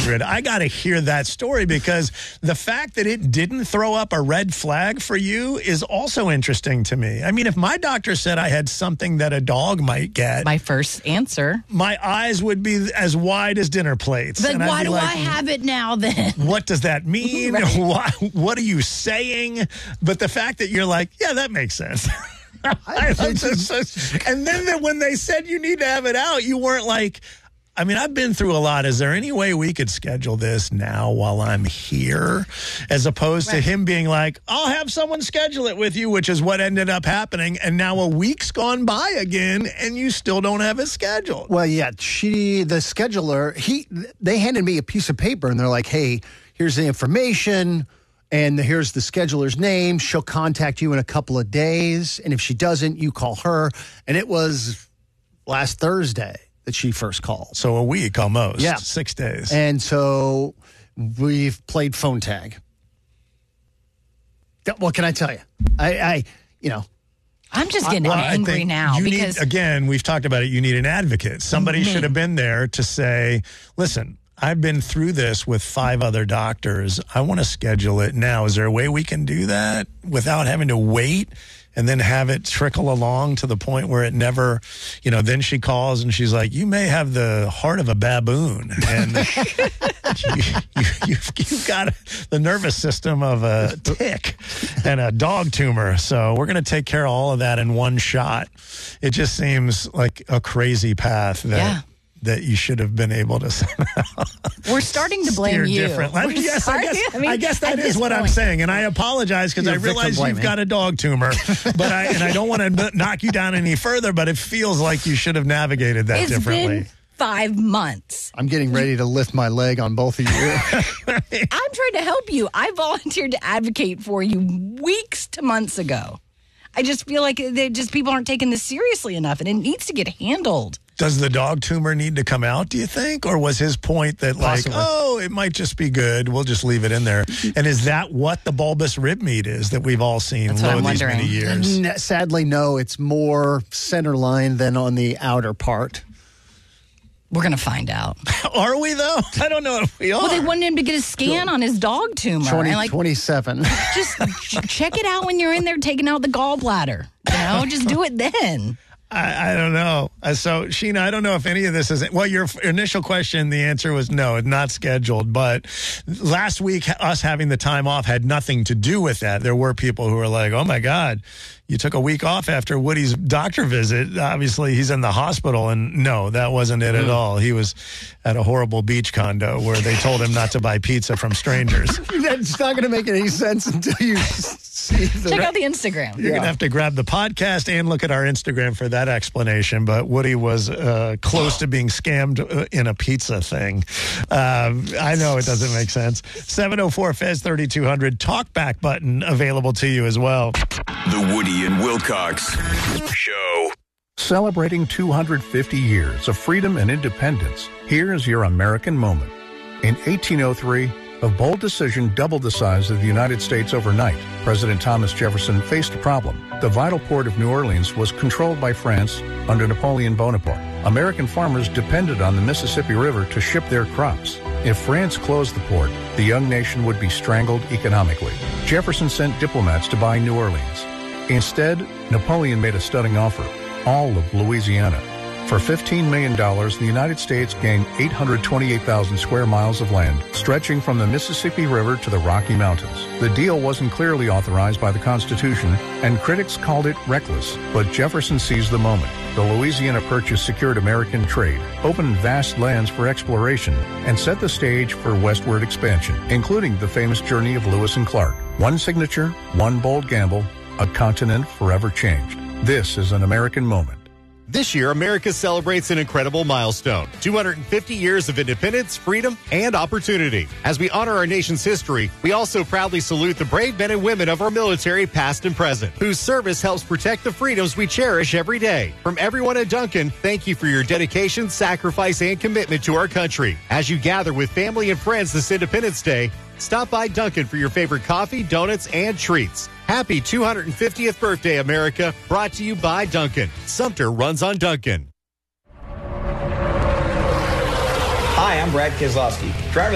1-800-5800. I got to hear that story because the fact that it didn't throw up a red flag for you is also interesting to me. I mean, if my doctor said I had something that a dog might get, My first answer. my eyes would be as wide as dinner plates. Like, And I'd why be do like, I have it now then? what does that mean? Right. What are you saying? But the fact that you're like, yeah, that makes sense. And then when they said you need to have it out, you weren't like, I mean, I've been through a lot. Is there any way we could schedule this now while I'm here? As opposed to him being like, I'll have someone schedule it with you, which is what ended up happening. And now a week's gone by again, and you still don't have it scheduled. Well, yeah, the scheduler, they handed me a piece of paper, and they're like, hey, here's the information, and here's the scheduler's name. She'll contact you in a couple of days, and if she doesn't, you call her. And it was last Thursday that she first called. So a week almost. Yeah. 6 days. And so we've played phone tag. What can I tell you? I'm just getting angry now because again, we've talked about it. You need an advocate. Somebody should have been there to say, listen, I've been through this with 5 other doctors. I want to schedule it now. Is there a way we can do that without having to wait and then have it trickle along to the point where it never, then she calls and she's like, you may have the heart of a baboon. And you've got the nervous system of a tick and a dog tumor. So we're going to take care of all of that in one shot. It just seems like a crazy path that you should have been able to somehow. We're starting to blame you. I guess that is what I'm saying. And I apologize because I realize you've got a dog tumor. But I don't want to knock you down any further, but it feels like you should have navigated that differently. It's been 5 months. I'm getting ready to lift my leg on both of you. I'm trying to help you. I volunteered to advocate for you weeks to months ago. I just feel like people aren't taking this seriously enough, and it needs to get handled. Does the dog tumor need to come out, do you think? Or was his point that it might just be good. We'll just leave it in there. And is that what the bulbous rib meat is that we've all seen over these many years? Sadly, no. It's more center line than on the outer part. We're going to find out. Are we, though? I don't know if we are. Well, they wanted him to get a scan on his dog tumor. 27. Just check it out when you're in there taking out the gallbladder. Just do it then. I don't know. So, Sheena, I don't know if any of this is... Well, your initial question, the answer was no, it's not scheduled. But last week, us having the time off had nothing to do with that. There were people who were like, oh, my God, you took a week off after Woody's doctor visit. Obviously, he's in the hospital. And no, that wasn't it at all. He was at a horrible beach condo where they told him not to buy pizza from strangers. That's not going to make any sense until you see the... Check out the Instagram. You're going to have to grab the podcast and look at our Instagram for that explanation. But Woody was close to being scammed in a pizza thing. I know it doesn't make sense. 704-FEZ-3200 talkback button available to you as well. The Woody and Wilcox Show. Celebrating 250 years of freedom and independence, here's your American moment. In 1803, a bold decision doubled the size of the United States overnight. President Thomas Jefferson faced a problem. The vital port of New Orleans was controlled by France under Napoleon Bonaparte. American farmers depended on the Mississippi River to ship their crops. If France closed the port, the young nation would be strangled economically. Jefferson sent diplomats to buy New Orleans. Instead, Napoleon made a stunning offer, all of Louisiana. For $15 million, the United States gained 828,000 square miles of land, stretching from the Mississippi River to the Rocky Mountains. The deal wasn't clearly authorized by the Constitution, and critics called it reckless, but Jefferson seized the moment. The Louisiana Purchase secured American trade, opened vast lands for exploration, and set the stage for westward expansion, including the famous journey of Lewis and Clark. One signature, one bold gamble, a continent forever changed. This is an American moment. This year, America celebrates an incredible milestone, 250 years of independence, freedom, and opportunity. As we honor our nation's history, we also proudly salute the brave men and women of our military, past and present, whose service helps protect the freedoms we cherish every day. From everyone at Dunkin', thank you for your dedication, sacrifice, and commitment to our country. As you gather with family and friends this Independence Day, stop by Dunkin' for your favorite coffee, donuts, and treats. Happy 250th birthday, America. Brought to you by Dunkin'. Sumter runs on Dunkin'. Hi, I'm Brad Keselowski, driver